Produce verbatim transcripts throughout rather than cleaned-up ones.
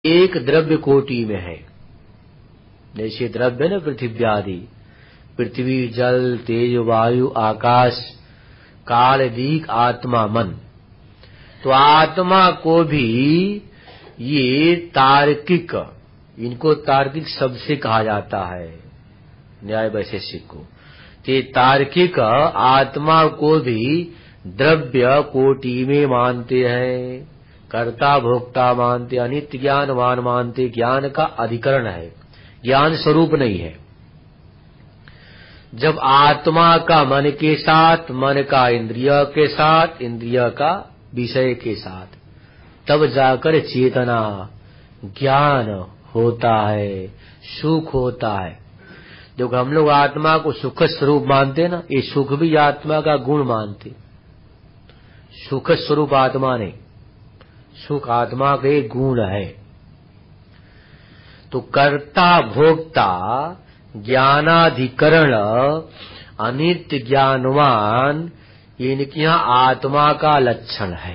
एक द्रव्य कोटि में है। जैसे द्रव्य न पृथ्वी आदि, पृथ्वी जल तेज वायु आकाश काल दीक आत्मा मन। तो आत्मा को भी ये तार्किक, इनको तार्किक शब्द से कहा जाता है न्याय वैशेषिक को। ते तार्किक आत्मा को भी द्रव्य कोटि में मानते हैं, कर्ता भोक्ता मानते, अनित्य ज्ञानवान मानते। ज्ञान का अधिकरण है, ज्ञान स्वरूप नहीं है। जब आत्मा का मन के साथ, मन का इंद्रिय के साथ, इंद्रिय का विषय के साथ, तब जाकर चेतना ज्ञान होता है, सुख होता है। जब हम लोग आत्मा को सुख स्वरूप मानते ना, ये सुख भी आत्मा का गुण मानते। सुख स्वरूप आत्मा नहीं, सुख आत्मा के गुण है। तो कर्ता भोक्ता ज्ञानाधिकरण अनित्य ज्ञानवान, इनके यहाँ आत्मा का लक्षण है।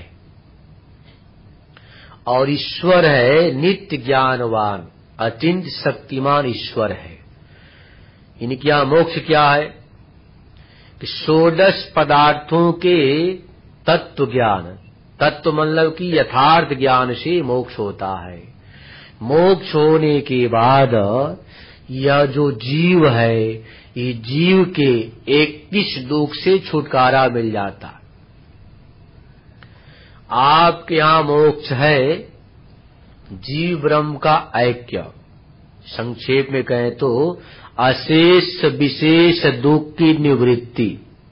और ईश्वर है नित्य ज्ञानवान, अचिंत्य शक्तिमान ईश्वर है। इनके यहाँ मोक्ष क्या है कि षोडश पदार्थों के तत्व ज्ञान, तत्व मतलब कि यथार्थ ज्ञान से मोक्ष होता है। मोक्ष होने के बाद यह जो जीव है, ये जीव के इक्कीस दुख से छुटकारा मिल जाता। आपके यहाँ मोक्ष है जीव ब्रह्म का ऐक्य। संक्षेप में कहें तो अशेष विशेष दुख की निवृत्ति,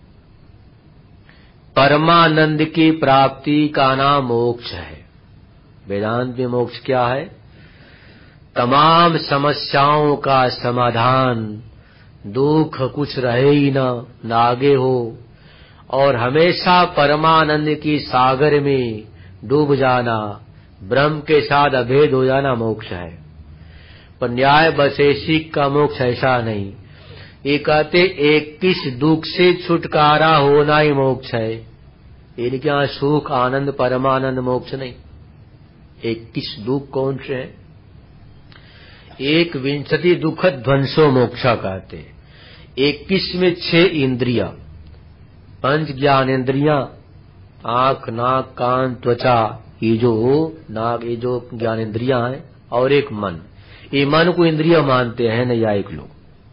परमानंद की प्राप्ति का नाम मोक्ष है। वेदांत में मोक्ष क्या है? तमाम समस्याओं का समाधान, दुख कुछ रहे ही न, नागे हो, और हमेशा परमानंद की सागर में डूब जाना, ब्रह्म के साथ अभेद हो जाना मोक्ष है। पर न्याय वैशेषिक का मोक्ष ऐसा नहीं। ये कहते इक्कीस दुख से छुटकारा होना ही मोक्ष है। इनके यहाँ सुख आनंद परमानंद मोक्ष नहीं। इक्कीस दुख कौन से हैं? एक विंशति दुख ध्वंसो मोक्षा कहते। इक्कीस में छह इंद्रिय, पंच ज्ञान इंद्रियां, आंख नाक कान त्वचा, ये जो नाक, ये जो ज्ञान इंद्रियां हैं, और एक मन। ये मन को इंद्रिय मानते हैं नैयायिक लोग।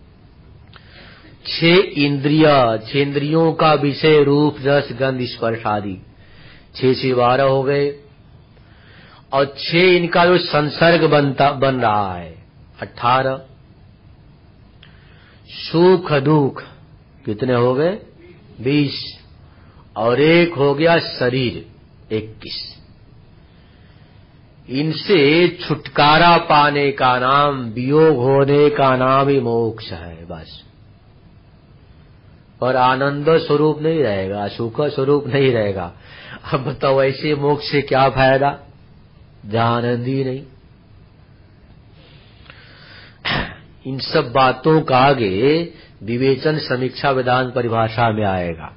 छह इंद्रिय, छह इंद्रियों का विषय रूप रस गंध स्पर्श आदि, छह से बारह हो गए। और छह इनका जो संसर्ग बनता बन रहा है अठारह। सुख दुख कितने हो गए? बीस। और एक हो गया शरीर, इक्कीस। इनसे छुटकारा पाने का नाम, वियोग होने का नाम ही मोक्ष है बस। और आनंद स्वरूप नहीं रहेगा, सुख स्वरूप नहीं रहेगा। अब बताओ ऐसे मोक्ष से क्या फायदा जहां आनंद ही नहीं। इन सब बातों का आगे विवेचन समीक्षा वेदांत परिभाषा में आएगा।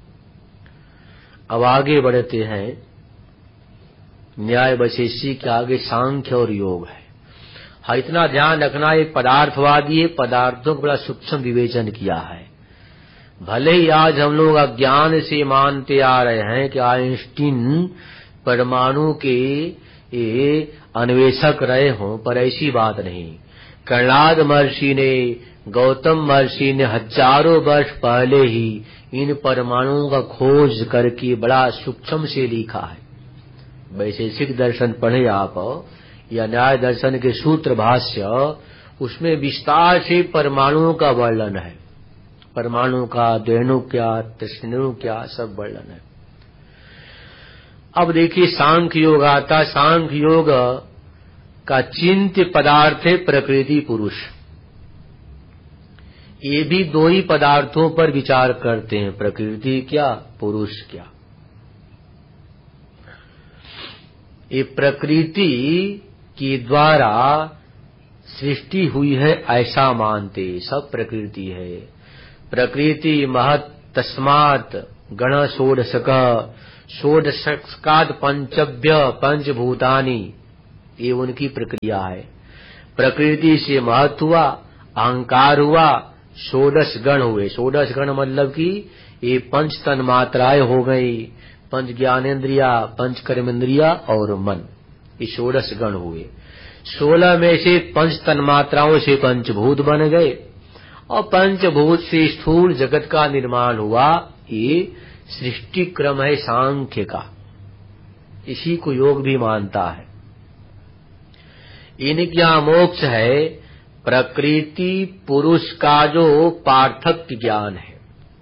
अब आगे बढ़ते हैं। न्याय वैशेषिक के आगे सांख्य और योग है। हाँ, इतना ध्यान रखना, एक पदार्थवादी पदार्थों का बड़ा सूक्ष्म विवेचन किया है। भले ही आज हम लोग अज्ञान से मानते आ रहे हैं कि आइंस्टीन परमाणु के ये अन्वेषक रहे हों, पर ऐसी बात नहीं। कर्णाद महर्षि ने, गौतम महर्षि ने हजारों वर्ष पहले ही इन परमाणुओं का खोज करके बड़ा सूक्ष्म से लिखा है। वैशेषिक दर्शन पढ़े आप, या न्याय दर्शन के सूत्र भाष्य, उसमें विस्तार से परमाणुओं का वर्णन है। परमाणु का द्वेणु क्या, त्रिष्णु क्या, सब वर्णन है। अब देखिए सांख्य योग आता। सांख्य योग का चिंत्य पदार्थ है प्रकृति पुरुष। ये भी दो ही पदार्थों पर विचार करते हैं, प्रकृति क्या, पुरुष क्या। ये प्रकृति के द्वारा सृष्टि हुई है ऐसा मानते, सब प्रकृति है। प्रकृति महत् तस्मात् गण षोडशक, षोडशकाद पंचभ्य पंचभूतानि, ये उनकी प्रक्रिया है। प्रकृति से महत्व हुआ, अहंकार हुआ, षोडश गण हुए। षोडश गण मतलब कि ये पंच तन मात्राएं हो गई, पंच ज्ञानेन्द्रिया, पंच कर्मेंद्रिया और मन, ये षोडश गण हुए। सोलह में से पंच तन मात्राओं से पंचभूत बन गए और पंचभूत से स्थूल जगत का निर्माण हुआ। ये सृष्टि क्रम है सांख्य का, इसी को योग भी मानता है। इनका मोक्ष है प्रकृति पुरुष का जो पार्थक्य ज्ञान है।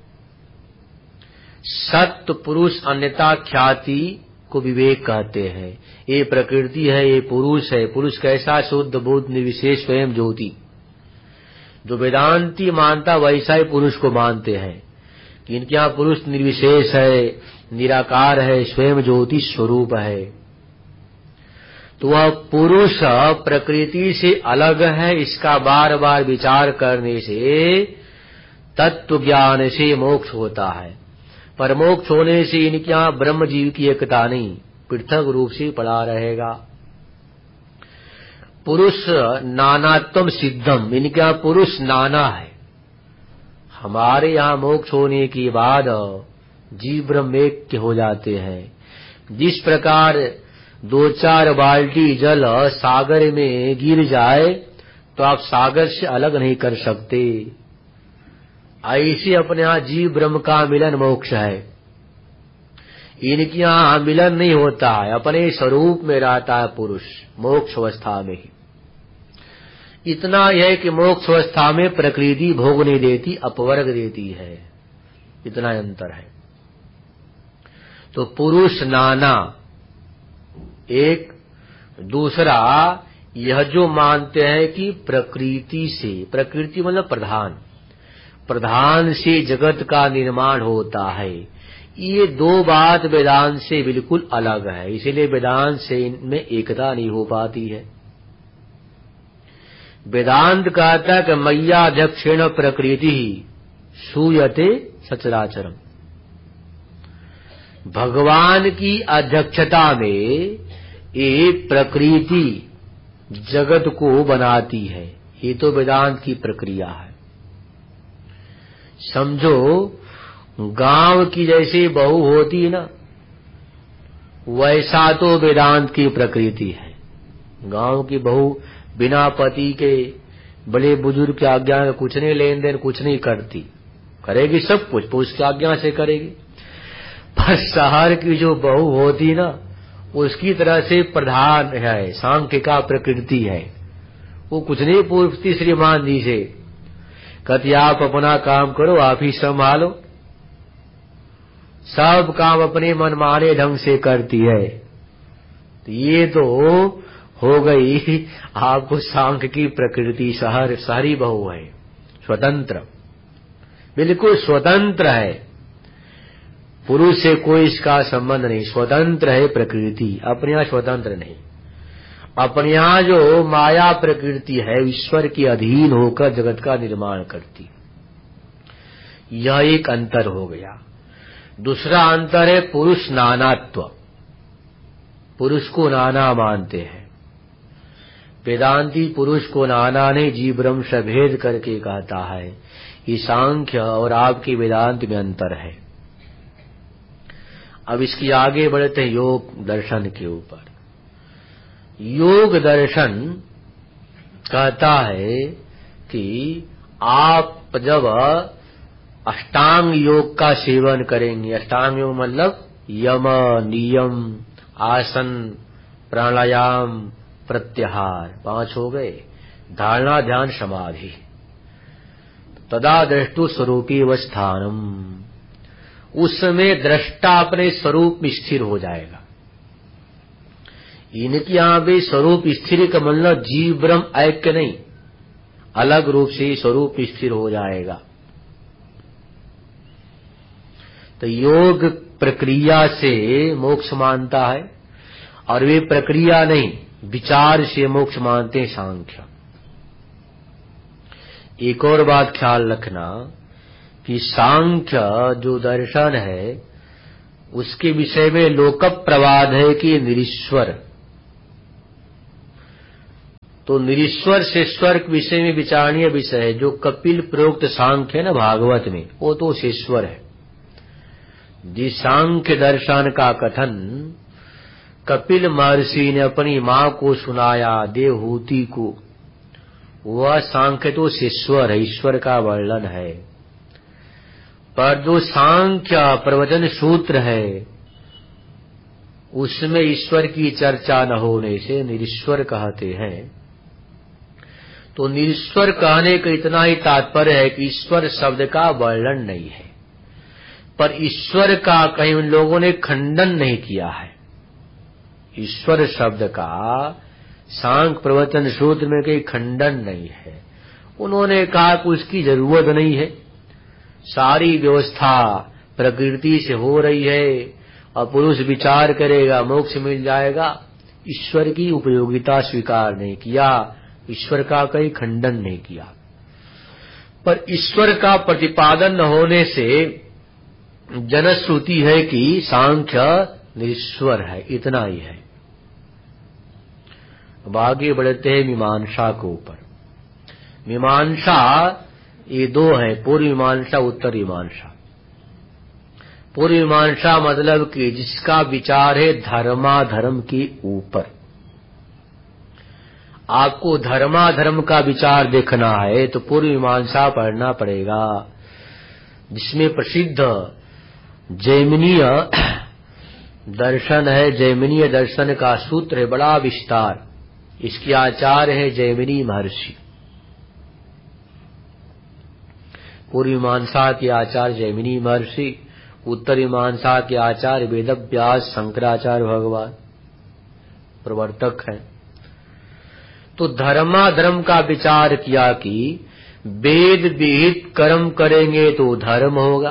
सत्य पुरुष अन्यथा ख्याति को विवेक कहते हैं। ये प्रकृति है, ये पुरुष है। पुरुष कैसा? शुद्ध बुद्ध निर्विशेष स्वयं ज्योति। जो वेदांती मानता वैसा ही पुरुष को मानते हैं कि इनके यहाँ पुरुष निर्विशेष है, निराकार है, स्वयं ज्योति स्वरूप है। तो वह पुरुष प्रकृति से अलग है, इसका बार बार विचार करने से तत्व ज्ञान से मोक्ष होता है। पर मोक्ष होने से इनके यहाँ ब्रह्म जीव की एकता नहीं, पृथक रूप से पड़ा रहेगा। पुरुष नानात्म सिद्धम, इनके यहाँ पुरुष नाना है। हमारे यहाँ मोक्ष होने के बाद जीव ब्रह्म एक हो जाते हैं। जिस प्रकार दो चार बाल्टी जल सागर में गिर जाए तो आप सागर से अलग नहीं कर सकते, ऐसे अपने यहाँ जीव ब्रह्म का मिलन मोक्ष है। इनके यहाँ मिलन नहीं होता है, अपने स्वरूप में रहता है पुरुष मोक्ष अवस्था में ही। इतना यह कि मोक्ष अवस्था में प्रकृति भोग नहीं देती, अपवर्ग देती है, इतना अंतर है। तो पुरुष नाना एक, दूसरा यह जो मानते हैं कि प्रकृति से, प्रकृति मतलब प्रधान, प्रधान से जगत का निर्माण होता है। ये दो बात वेदांत से बिल्कुल अलग है, इसलिए वेदांत से इनमें एकता नहीं हो पाती है। वेदांत कहता है कि मय्याध्यक्षेण प्रकृति सूयते सचराचरम, भगवान की अध्यक्षता में ये प्रकृति जगत को बनाती है। ये तो वेदांत की प्रक्रिया है। समझो गांव की जैसे बहू होती है ना, वैसा तो वेदांत की प्रकृति है। गांव की बहू बिना पति के, बड़े बुजुर्ग की आज्ञा का कुछ नहीं लेन देन, कुछ नहीं करती, करेगी सब कुछ पुरुष की आज्ञा से करेगी। पर शहर की जो बहू होती ना, उसकी तरह से प्रधान है, सांख्य का प्रकृति है। वो कुछ नहीं पूछती श्रीमान जी से, कहती आप अपना काम करो, आप ही संभालो, सब काम अपने मनमाने ढंग से करती है। तो ये तो हो गई आपको सांख्य की प्रकृति। शहर शहरी बहू है, स्वतंत्र, बिल्कुल स्वतंत्र है, पुरुष से कोई इसका संबंध नहीं, स्वतंत्र है प्रकृति, अपने यहाँ स्वतंत्र नहीं। अपने यहाँ जो माया प्रकृति है ईश्वर के अधीन होकर जगत का निर्माण करती, यह एक अंतर हो गया। दूसरा अंतर है पुरुष नानात्व, पुरुष को नाना मानते हैं। वेदांती पुरुष को नाना नहीं, जीव ब्रह्म से भेद करके कहता है। ये सांख्य और आपके वेदांत में अंतर है। अब इसकी आगे बढ़ते हैं योग दर्शन के ऊपर। योग दर्शन कहता है कि आप जब अष्टांग योग का सेवन करेंगे, अष्टांग योग मतलब यम, नियम, आसन, प्राणायाम, प्रत्याहार, पांच हो गए, धारणा, ध्यान, समाधि, तदा दृष्टु स्वरूपी अवस्थानम, उस समय दृष्टा अपने स्वरूप में स्थिर हो जाएगा। इनके यहां भी स्वरूप स्थिर का मतलब जीव ब्रह्म ऐक्य नहीं, अलग रूप से स्वरूप स्थिर हो जाएगा। तो योग प्रक्रिया से मोक्ष मानता है, और वे प्रक्रिया नहीं विचार से मोक्ष मानते हैं सांख्य। एक और बात ख्याल रखना कि सांख्य जो दर्शन है उसके विषय में लोक प्रवाद है कि निरीश्वर, तो निरीश्वर शेश्वर के विषय में विचारणीय विषय है। जो कपिल प्रोक्त सांख्य है ना भागवत में, वो तो शेश्वर है। जिस सांख्य दर्शन का कथन कपिल महर्षि ने अपनी माँ को सुनाया, देवहूति को, वह सांख्य तो शेश्वर है, ईश्वर का वर्णन है। पर जो सांख्य प्रवचन सूत्र है उसमें ईश्वर की चर्चा न होने से निरीश्वर कहते हैं। तो निरीश्वर कहने का इतना ही तात्पर्य है कि ईश्वर शब्द का वर्णन नहीं है, पर ईश्वर का कहीं उन लोगों ने खंडन नहीं किया है। ईश्वर शब्द का सांख्य प्रवचन सूत्र में कोई खंडन नहीं है। उन्होंने कहा कि उसकी जरूरत नहीं है, सारी व्यवस्था प्रकृति से हो रही है और पुरुष विचार करेगा मोक्ष मिल जाएगा। ईश्वर की उपयोगिता स्वीकार नहीं किया, ईश्वर का कोई खंडन नहीं किया। पर ईश्वर का प्रतिपादन न होने से जनश्रुति है कि सांख्य निरीश्वर है, इतना ही है। अब आगे बढ़ते हैं मीमांसा के ऊपर। मीमांसा ये दो है, पूर्व मीमांसा, उत्तर मीमांसा। पूर्व मीमांसा मतलब कि जिसका विचार है धर्माधर्म के ऊपर। आपको धर्माधर्म का विचार देखना है तो पूर्व मीमांसा पढ़ना पड़ेगा, जिसमें प्रसिद्ध जैमिनीय दर्शन है। जैमिनीय दर्शन का सूत्र है बड़ा विस्तार, इसके आचार्य है जैमिनी महर्षि। पूर्व मीमांसा के आचार्य जैमिनी महर्षि, उत्तर मीमांसा के आचार्य वेदव्यास शंकराचार्य भगवान प्रवर्तक हैं। तो धर्माधर्म का विचार किया कि वेद विहित कर्म करेंगे तो धर्म होगा,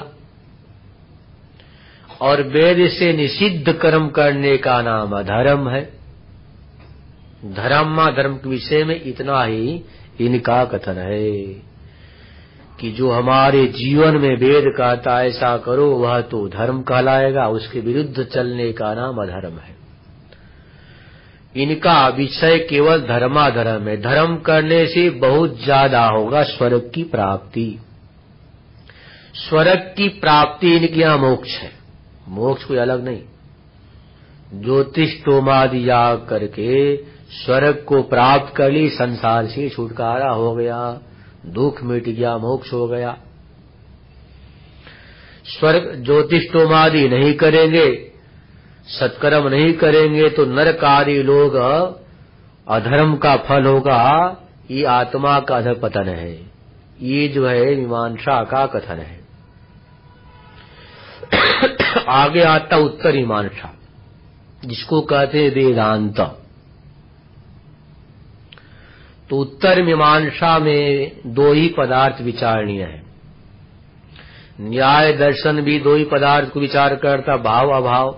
और वेद से निषिद्ध कर्म करने का नाम अधर्म है। धर्माधर्म के विषय में इतना ही इनका कथन है कि जो हमारे जीवन में वेद कहता ऐसा करो वह तो धर्म कहलाएगा, उसके विरुद्ध चलने का नाम अधर्म है। इनका विषय केवल धर्माधर्म है। धर्म करने से बहुत ज्यादा होगा स्वर्ग की प्राप्ति। स्वर्ग की प्राप्ति इनके यहाँ मोक्ष है, मोक्ष कोई अलग नहीं। ज्योतिष टोमादि याग करके स्वर्ग को प्राप्त कर ली, संसार से छुटकारा हो गया, दुख मिट गया, मोक्ष हो गया। स्वर्ग ज्योतिष टोमादि नहीं करेंगे, सत्कर्म नहीं करेंगे तो नरक आदि लोग अधर्म का फल होगा। ये आत्मा का अधपतन है। ये जो है मीमांसा का कथन है। आगे आता उत्तर मीमांसा, जिसको कहते हैं वेदांत। तो उत्तर मीमांसा में दो ही पदार्थ विचारणीय है। न्याय दर्शन भी दो ही पदार्थ को विचार करता, भाव अभाव।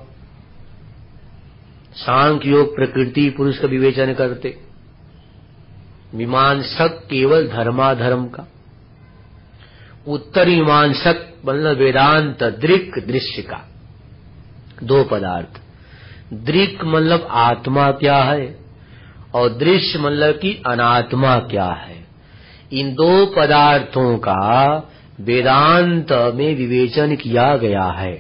सांख्य योग प्रकृति पुरुष का विवेचन करते। मीमांसक केवल धर्माधर्म का। उत्तर मीमांसक मतलब वेदांत दृक् दृश्य का। दो पदार्थ, दृक् मतलब आत्मा क्या है और दृश्य मतलब कि अनात्मा क्या है। इन दो पदार्थों का वेदांत में विवेचन किया गया है।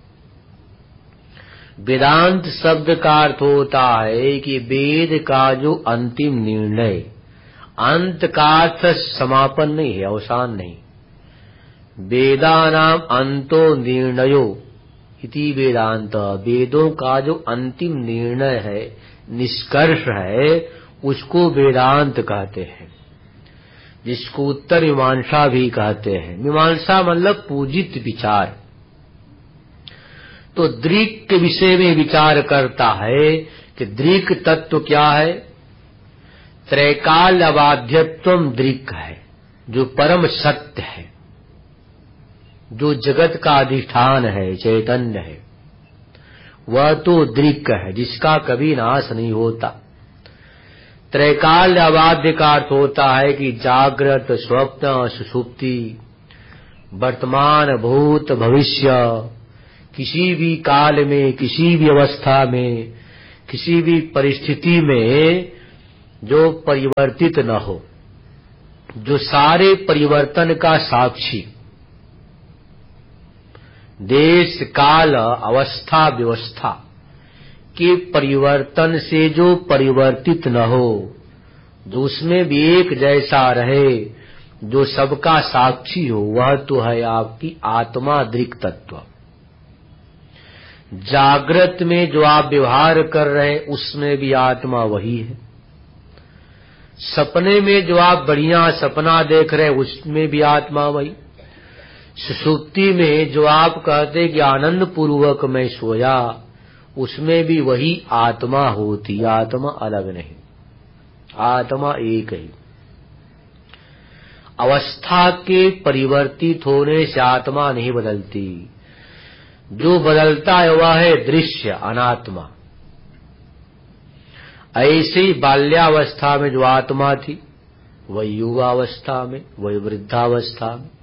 वेदांत शब्द का अर्थ होता है कि वेद का जो अंतिम निर्णय, अंत का अर्थ समापन नहीं है, अवसान नहीं। वेदानाम अंतो निर्णयो इति वेदांत, वेदों का जो अंतिम निर्णय है, निष्कर्ष है, उसको वेदांत कहते हैं, जिसको उत्तर मीमांसा भी कहते हैं। मीमांसा मतलब पूजित विचार। तो दृक् के विषय में विचार करता है कि दृक् तत्व क्या है। त्रैकाल अबाध्यत्वम दृक् है, जो परम सत्य है, जो जगत का अधिष्ठान है, चैतन्य है, वह तो दृक् है, जिसका कभी नाश नहीं होता। त्रैकाल अबाध्य का अर्थ होता है कि जागृत, स्वप्न, सुषुप्ति, वर्तमान, भूत, भविष्य, किसी भी काल में, किसी भी अवस्था में, किसी भी परिस्थिति में जो परिवर्तित न हो, जो सारे परिवर्तन का साक्षी, देश काल अवस्था व्यवस्था के परिवर्तन से जो परिवर्तित न हो, जो उसमें भी एक जैसा रहे, जो सबका साक्षी हो, वह तो है आपकी आत्मा दृक् तत्व। जागृत में जो आप व्यवहार कर रहे हैं उसमें भी आत्मा वही है। सपने में जो आप बढ़िया सपना देख रहे हैं उसमें भी आत्मा वही। सुषुप्ति में जो आप कहते कि आनंद पूर्वक मैं सोया, उसमें भी वही आत्मा होती। आत्मा अलग नहीं, आत्मा एक ही। अवस्था के परिवर्तित होने से आत्मा नहीं बदलती, जो बदलता है वह है दृश्य अनात्मा। ऐसे ही बाल्यावस्था में जो आत्मा थी वही युवावस्था में, वही वृद्धावस्था में।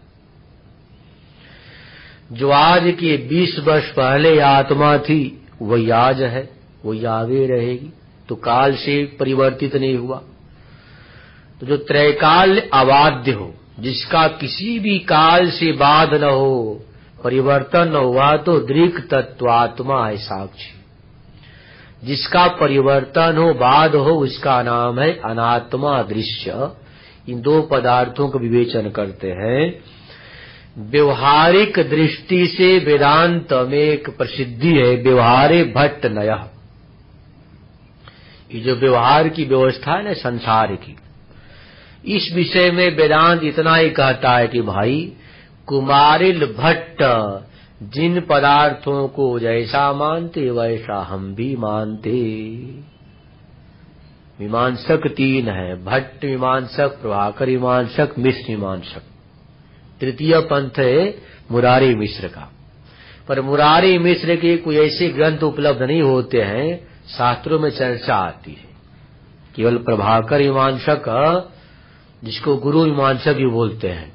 जो आज के बीस वर्ष पहले आत्मा थी वही आज है, वही आगे रहेगी, तो काल से परिवर्तित नहीं हुआ। तो जो त्रैकाल अबाध्य हो, जिसका किसी भी काल से बाध न हो, परिवर्तन न हुआ, तो दृक् तत्व आत्मा है साक्षी। जिसका परिवर्तन हो, बाध हो, उसका नाम है अनात्मा दृश्य। इन दो पदार्थों का विवेचन करते हैं। व्यवहारिक दृष्टि से वेदांत में एक प्रसिद्धि है, व्यवहारे भट्ट नयः। ये जो व्यवहार की व्यवस्था है ना संसार की, इस विषय में वेदांत इतना ही कहता है कि भाई कुमारिल भट्ट जिन पदार्थों को जैसा मानते वैसा हम भी मानते। मीमांसक तीन है, भट्ट मीमांसक, प्रभाकर मीमांसक, मिश्र मीमांसक। तृतीय पंथ है मुरारी मिश्र का। पर मुरारी मिश्र के कोई ऐसे ग्रंथ उपलब्ध नहीं होते हैं, शास्त्रों में चर्चा आती है। केवल प्रभाकर मीमांसक, जिसको गुरु मीमांसक भी बोलते हैं,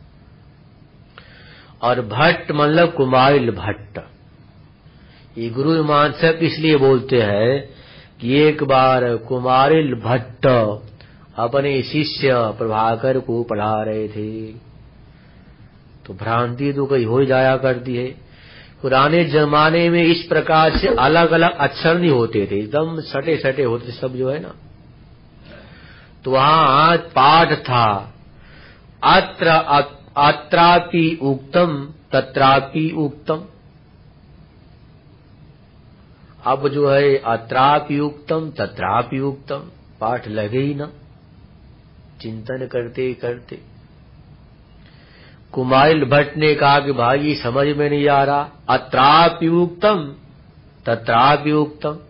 और भट्ट मतलब कुमारिल भट्ट। ये गुरु मीमांसक इसलिए बोलते हैं कि एक बार कुमारिल भट्ट अपने शिष्य प्रभाकर को पढ़ा रहे थे, तो भ्रांति तो कहीं हो जाया करती है। पुराने जमाने में इस प्रकार से अलग अलग अक्षर नहीं होते थे, एकदम सटे सटे होते सब जो है ना। तो वहां पाठ था, अत्र अत्रापि उक्तम तत्रापि उक्तम। अब जो है अत्रापि उक्तम तत्रापि उक्तम, पाठ लगे ही ना, चिंतन करते करते। कुमारिल भट्ट ने कहा कि भाई ये समझ में नहीं आ रहा, अत्रापि उक्तम तत्रापि उक्तम।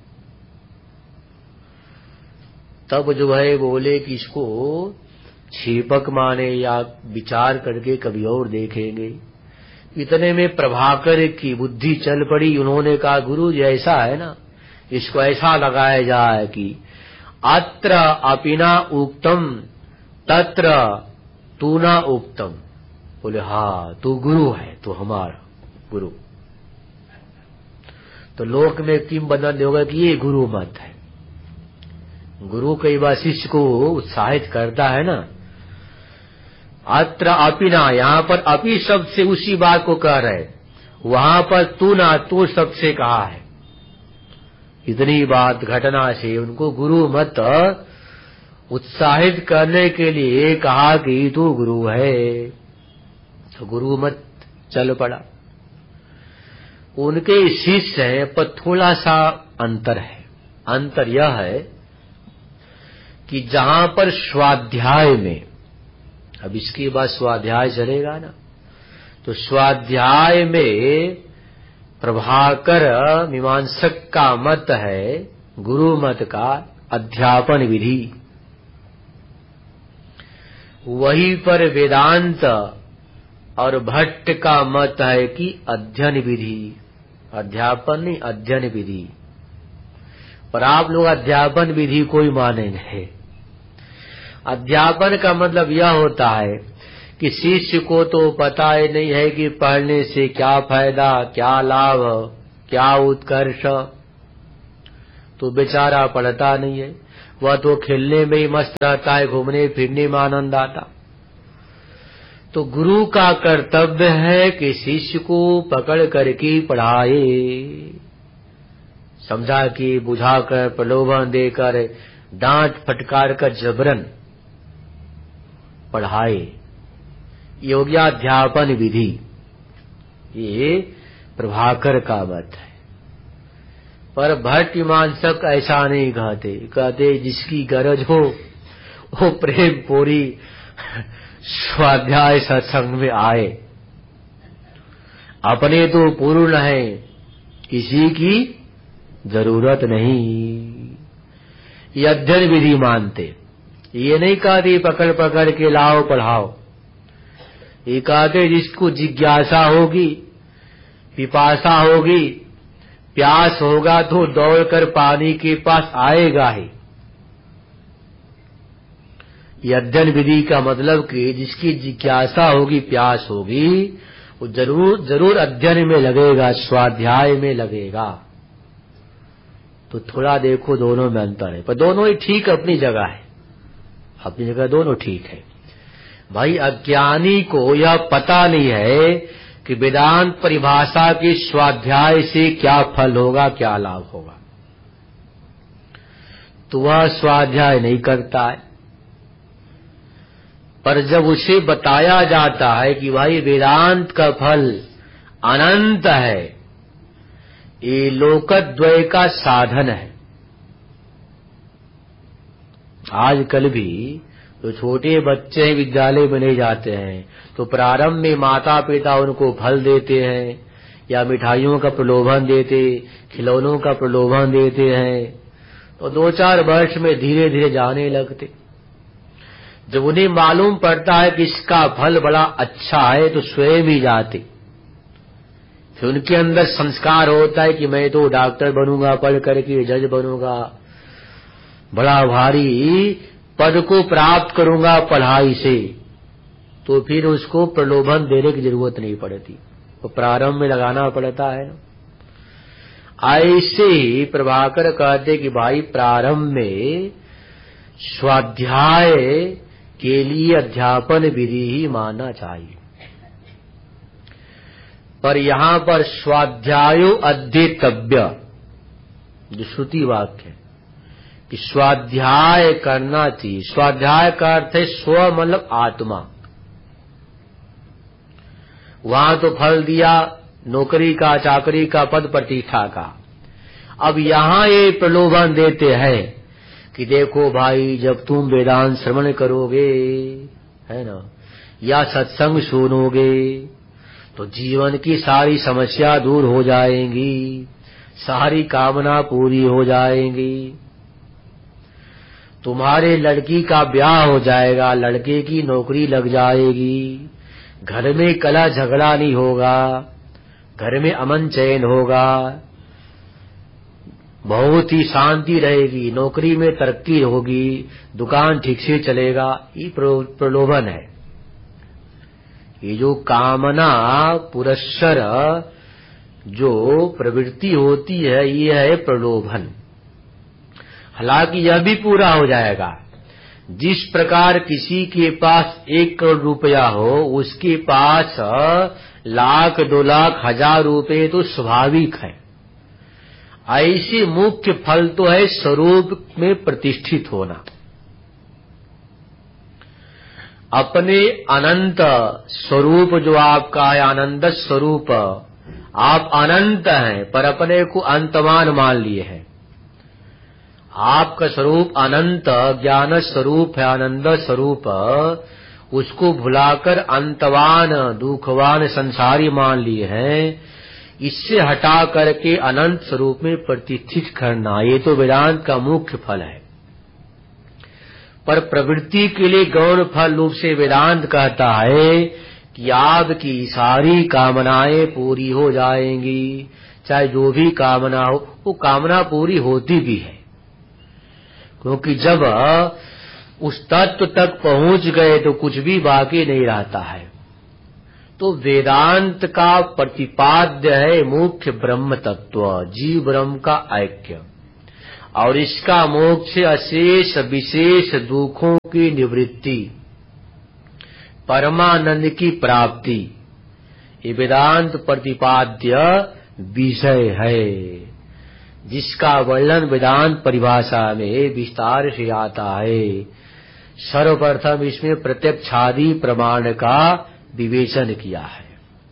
तब जो है बोले कि इसको छेपक माने या विचार करके कभी और देखेंगे। इतने में प्रभाकर की बुद्धि चल पड़ी। उन्होंने कहा गुरु जी ऐसा है ना, इसको ऐसा लगाया जाए कि अत्र अपिना उक्तम तत्र तू ना उक्तम। बोले हाँ तू गुरु है, तो हमारा गुरु। तो लोक में किंवदंती होगा कि ये गुरु मत है। गुरु कई बार शिष्य को उत्साहित करता है ना। अत्र अपिना, यहाँ पर अपि शब्द से उसी बात को कह रहे, वहां पर तू ना तू शब्द से कहा है। इतनी बात घटना से उनको गुरु मत उत्साहित करने के लिए कहा कि तू गुरु है, तो गुरु मत चल पड़ा। उनके शिष्य हैं, पर थोड़ा सा अंतर है। अंतर यह है कि जहां पर स्वाध्याय में, अब इसके बाद स्वाध्याय चलेगा ना, तो स्वाध्याय में प्रभाकर मीमांसक का मत है, गुरु मत का अध्यापन विधि। वहीं पर वेदांत और भट्ट का मत है कि अध्ययन विधि, अध्यापन नहीं अध्ययन विधि। पर आप लोग अध्यापन विधि कोई माने नहीं। अध्यापन का मतलब यह होता है कि शिष्य को तो पता ही नहीं है कि पढ़ने से क्या फायदा, क्या लाभ, क्या उत्कर्ष, तो बेचारा पढ़ता नहीं है। वह तो खेलने में ही मस्त रहता है, घूमने फिरने में आनंद आता। तो गुरु का कर्तव्य है कि शिष्य को पकड़ करके पढ़ाए, समझा कि बुझाकर, प्रलोभन देकर, डांट फटकार कर जबरन पढ़ाए। ये हो गया अध्यापन विधि। ये प्रभाकर का मत है। पर भट्ट मीमांसक ऐसा नहीं कहते। कहते जिसकी गरज हो वो प्रेम पूरी स्वाध्याय सत्संग में आए। अपने तो पूर्ण है, किसी की जरूरत नहीं। ये अध्ययन विधि मानते। ये नहीं कहते पकड़ पकड़ के लाओ पढ़ाओ। ये कहते जिसको जिज्ञासा होगी, पिपासा होगी, प्यास होगा तो दौड़कर पानी के पास आएगा ही। ये अध्ययन विधि का मतलब कि जिसकी जिज्ञासा होगी, प्यास होगी, वो जरूर जरूर अध्ययन में लगेगा, स्वाध्याय में लगेगा। तो थोड़ा देखो दोनों में अंतर है, पर दोनों ही ठीक अपनी जगह है। अपनी जगह दोनों ठीक है। भाई अज्ञानी को यह पता नहीं है कि वेदांत परिभाषा के स्वाध्याय से क्या फल होगा, क्या लाभ होगा, तो वह स्वाध्याय नहीं करता है। पर जब उसे बताया जाता है कि भाई वेदांत का फल अनंत है, ये लोकद्वय का साधन है। आजकल भी तो छोटे बच्चे विद्यालय में नहीं जाते हैं, तो प्रारंभ में माता पिता उनको फल देते हैं या मिठाइयों का प्रलोभन देते, खिलौनों का प्रलोभन देते हैं, तो दो चार वर्ष में धीरे धीरे जाने लगते। जब उन्हें मालूम पड़ता है कि इसका फल बड़ा अच्छा है तो स्वयं ही जाते। फिर उनके अंदर संस्कार होता है कि मैं तो डॉक्टर बनूंगा, पढ़ करके जज बनूंगा, बड़ा भारी पद को प्राप्त करूंगा पढ़ाई से। तो फिर उसको प्रलोभन देने की जरूरत नहीं पड़ती, तो प्रारंभ में लगाना पड़ता है। ऐसे ही प्रभाकर कहते कि भाई प्रारंभ में स्वाध्याय के लिए अध्यापन विधि ही मानना चाहिए। पर यहाँ पर स्वाध्यायो अध्येतव्य जो श्रुति वाक्य है कि स्वाध्याय करना चाहिए। स्वाध्याय का अर्थ है स्व मतलब आत्मा। वहां तो फल दिया नौकरी का, चाकरी का, पद प्रतिष्ठा का। अब यहाँ ये प्रलोभन देते हैं कि देखो भाई जब तुम वेदांत श्रवण करोगे, है ना, या सत्संग सुनोगे तो जीवन की सारी समस्या दूर हो जाएंगी, सारी कामना पूरी हो जाएंगी, तुम्हारे लड़की का ब्याह हो जाएगा, लड़के की नौकरी लग जाएगी, घर में कलह झगड़ा नहीं होगा, घर में अमन चैन होगा, बहुत ही शांति रहेगी, नौकरी में तरक्की होगी, दुकान ठीक से चलेगा। ये प्रलोभन है। ये जो कामना पुरस्सर जो प्रवृत्ति होती है, ये है प्रलोभन। हालांकि यह भी पूरा हो जाएगा। जिस प्रकार किसी के पास एक करोड़ रुपया हो, उसके पास लाख दो लाख हजार रुपए तो स्वाभाविक है। ऐसे मुख्य फल तो है स्वरूप में प्रतिष्ठित होना। अपने अनंत स्वरूप जो आपका है, आनंद स्वरूप, आप अनंत हैं पर अपने को अंतमान मान लिए हैं। आपका स्वरूप अनंत ज्ञान स्वरूप है, आनंद स्वरूप, उसको भुलाकर अंतवान दुखवान संसारी मान लिए हैं। इससे हटा करके अनंत स्वरूप में प्रतिष्ठित करना, ये तो वेदांत का मुख्य फल है। पर प्रवृत्ति के लिए गौण फल रूप से वेदांत कहता है कि आपकी सारी कामनाएं पूरी हो जाएंगी, चाहे जो भी कामना हो, वो कामना पूरी होती भी है। क्योंकि जब उस तत्व तक पहुंच गए तो कुछ भी बाकी नहीं रहता है। तो वेदांत का प्रतिपाद्य है मुख्य ब्रह्म तत्व, जीव ब्रह्म का ऐक्य। और इसका मोक्ष अशेष विशेष दुखों की निवृत्ति, परमानंद की प्राप्ति, ये वेदांत प्रतिपाद्य विषय है, जिसका वर्णन वेदांत परिभाषा में विस्तार से आता है। सर्वप्रथम इसमें प्रत्यक्षादि प्रमाण का विवेचन किया है।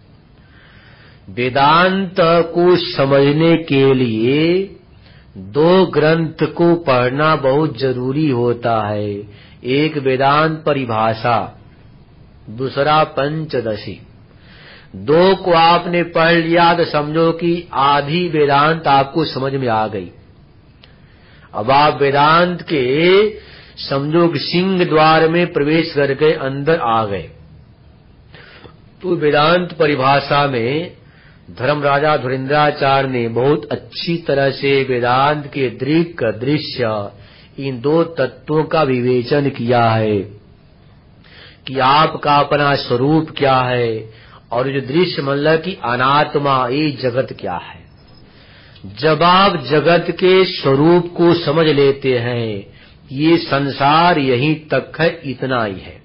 वेदांत को समझने के लिए दो ग्रंथ को पढ़ना बहुत जरूरी होता है। एक वेदांत परिभाषा, दूसरा पंचदशी। दो को आपने पढ़ लिया तो समझो कि आधी वेदांत आपको समझ में आ गई। अब आप वेदांत के समझो कि सिंह द्वार में प्रवेश करके अंदर आ गए। तो वेदांत परिभाषा में धर्मराजा धुरंधराचार्य ने बहुत अच्छी तरह से वेदांत के दृक् दृश्य इन दो तत्वों का विवेचन किया है कि आपका अपना स्वरूप क्या है और जो दृश्य मतलब कि अनात्मा, ये जगत क्या है। जब आप जगत के स्वरूप को समझ लेते हैं, ये संसार यहीं तक है, इतना ही है,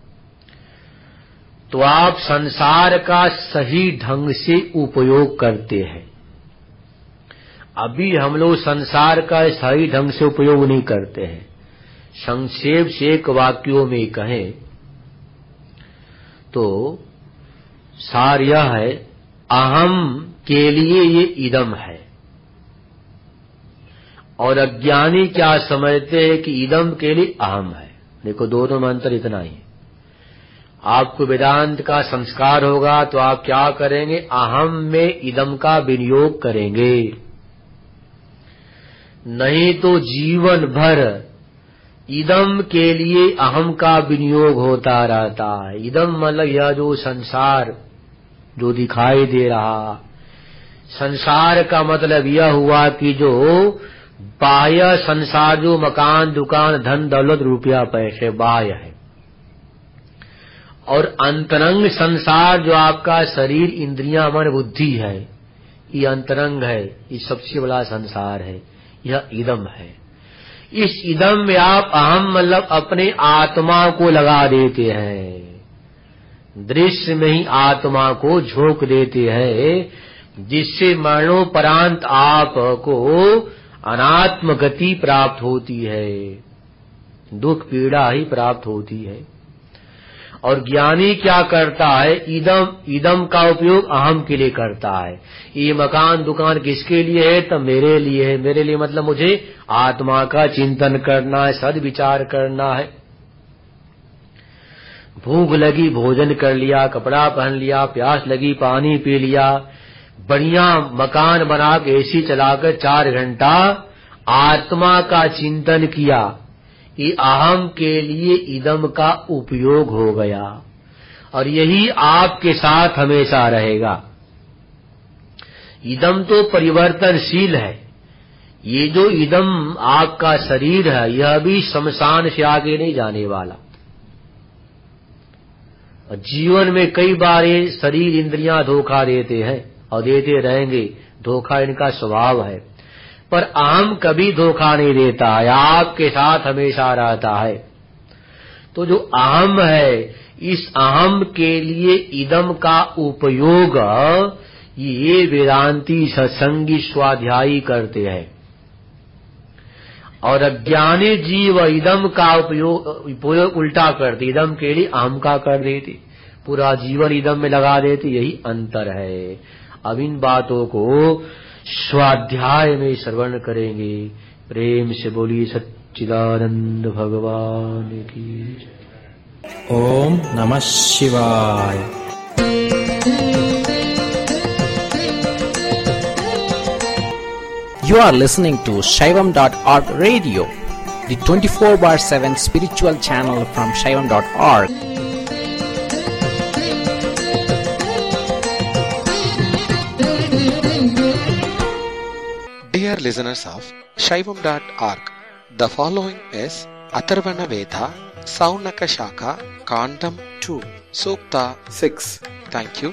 तो आप संसार का सही ढंग से उपयोग करते हैं। अभी हम लोग संसार का सही ढंग से उपयोग नहीं करते हैं। संक्षेप से एक वाक्यों में कहें तो सार यह है, अहम के लिए ये इदम है, और अज्ञानी क्या समझते हैं कि इदम के लिए अहम है। देखो दोनों में अंतर इतना ही। आपको वेदांत का संस्कार होगा तो आप क्या करेंगे, अहम में इदम का विनियोग करेंगे, नहीं तो जीवन भर इदम के लिए अहम का विनियोग होता रहता है। इदम मतलब यह जो संसार जो दिखाई दे रहा, संसार का मतलब यह हुआ कि जो बाह्य संसार, जो मकान दुकान धन दौलत रुपया पैसे बाह्य है, और अंतरंग संसार जो आपका शरीर इंद्रियां मन बुद्धि है, ये अंतरंग है, ये सबसे बड़ा संसार है, यह इदम है। इस इदम में आप अहम मतलब अपने आत्मा को लगा देते हैं, दृश्य में ही आत्मा को झोंक देते हैं, जिससे मरणोपरांत आपको अनात्म गति प्राप्त होती है, दुख पीड़ा ही प्राप्त होती है। और ज्ञानी क्या करता है, इदम इदम का उपयोग अहम के लिए करता है। ये मकान दुकान किसके लिए है, तो मेरे लिए है। मेरे लिए मतलब मुझे आत्मा का चिंतन करना है, सद्विचार करना है। भूख लगी भोजन कर लिया, कपड़ा पहन लिया, प्यास लगी पानी पी लिया, बढ़िया मकान बना के एसी चलाकर चार घंटा आत्मा का चिंतन किया, ये अहम के लिए इदम का उपयोग हो गया, और यही आपके साथ हमेशा रहेगा। इदम तो परिवर्तनशील है। ये जो इदम आपका शरीर है, यह भी शमशान से आगे नहीं जाने वाला। जीवन में कई बार ये शरीर इंद्रियां धोखा देते हैं और देते रहेंगे, धोखा इनका स्वभाव है, पर अहम कभी धोखा नहीं देता है, आपके साथ हमेशा रहता है। तो जो अहम है, इस अहम के लिए इदम का उपयोग ये वेदांती सत्संगी स्वाध्यायी करते हैं, और अज्ञानी जीव इदम का उपयोग उपयोग उल्टा करते, इदम के लिए अहम का कर देते, पूरा जीवन इदम में लगा देते। यही अंतर है। अब इन बातों को स्वाध्याय में श्रवण करेंगे। प्रेम से बोलिए सच्चिदानंद भगवान की। ओम नमः शिवाय। You are listening to Shaivam dot org radio, the twenty-four bar seven spiritual channel from Shaivam dot org. Dear listeners of Shaivam dot org, the following is Atharvana Veda, Saunaka Shaka, Kandam two, Sukta six. Thank you